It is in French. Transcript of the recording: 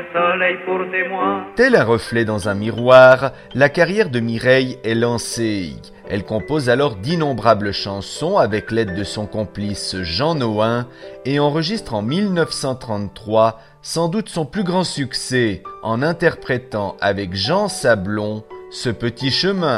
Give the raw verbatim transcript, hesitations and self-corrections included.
Soleil pour témoin. Tel un reflet dans un miroir, la carrière de Mireille est lancée. Elle compose alors d'innombrables chansons avec l'aide de son complice Jean Nohain et enregistre en mille neuf cent trente-trois sans doute son plus grand succès en interprétant avec Jean Sablon « Ce petit chemin ».